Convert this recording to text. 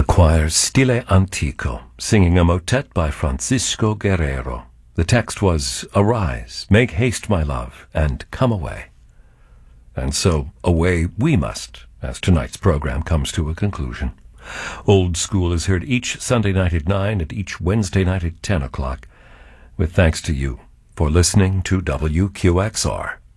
choir Stile Antico, singing a motet by Francisco Guerrero. The text was, "Arise, make haste, my love, and come away." And so away we must, as tonight's program comes to a conclusion. Old School is heard each Sunday night at 9 and each Wednesday night at 10 o'clock, with thanks to you for listening to WQXR.